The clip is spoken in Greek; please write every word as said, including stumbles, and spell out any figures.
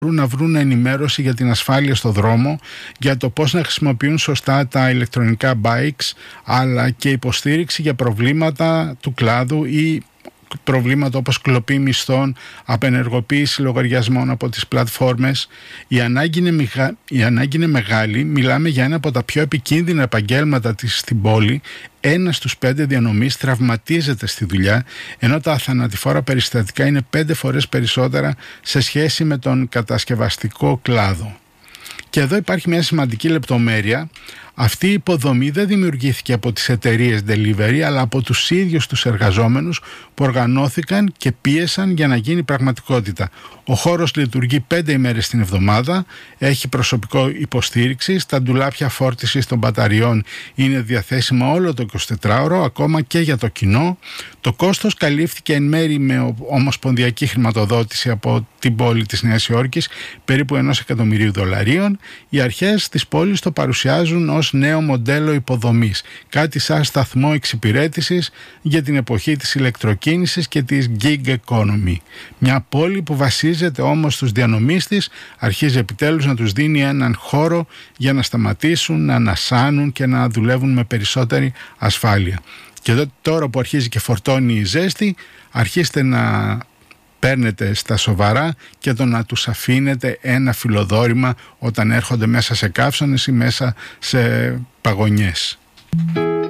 να βρουν ενημέρωση για την ασφάλεια στο δρόμο, για το πώς να χρησιμοποιούν σωστά τα ηλεκτρονικά bikes, αλλά και υποστήριξη για προβλήματα του κλάδου ή προβλήματα όπως κλοπή μισθών, απενεργοποίηση λογαριασμών από τις πλατφόρμες. Η ανάγκη είναι, μηγα... η ανάγκη είναι μεγάλη. Μιλάμε για ένα από τα πιο επικίνδυνα επαγγέλματα της στην πόλη. Ένας στους πέντε διανομής τραυματίζεται στη δουλειά, ενώ τα θανατηφόρα περιστατικά είναι πέντε φορές περισσότερα σε σχέση με τον κατασκευαστικό κλάδο. Και εδώ υπάρχει μια σημαντική λεπτομέρεια. Αυτή η υποδομή δεν δημιουργήθηκε από τις εταιρείες delivery, αλλά από τους ίδιους τους εργαζόμενους που οργανώθηκαν και πίεσαν για να γίνει πραγματικότητα. Ο χώρος λειτουργεί πέντε ημέρες την εβδομάδα, έχει προσωπικό υποστήριξης, τα ντουλάπια φόρτισης των μπαταριών είναι διαθέσιμα όλο το εικοσιτετράωρο, ακόμα και για το κοινό. Το κόστος καλύφθηκε εν μέρη με ομοσπονδιακή χρηματοδότηση από την πόλη της Νέας Υόρκης, περίπου ενός εκατομμυρίου δολαρίων. Οι αρχές της πόλης το παρουσιάζουν ως νέο μοντέλο υποδομής, κάτι σαν σταθμό εξυπηρέτησης για την εποχή της ηλεκτροκίνησης και της gig economy. Μια πόλη που βασίζεται όμως στους διανομείς της, αρχίζει επιτέλους να τους δίνει έναν χώρο για να σταματήσουν, να ανασάνουν και να δουλεύουν με περισσότερη ασφάλεια. Και εδώ, τώρα που αρχίζει και φορτώνει η ζέστη, αρχίστε να παίρνετε στα σοβαρά και το να τους αφήνετε ένα φιλοδόρημα όταν έρχονται μέσα σε καύσονες ή μέσα σε παγωνιές.